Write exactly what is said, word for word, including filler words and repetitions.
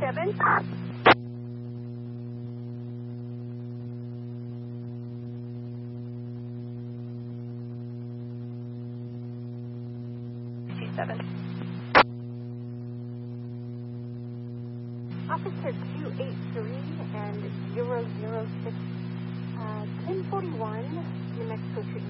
seven. Seven. Officer two eight three and zero zero six, uh, ten forty-one, New Mexico Street.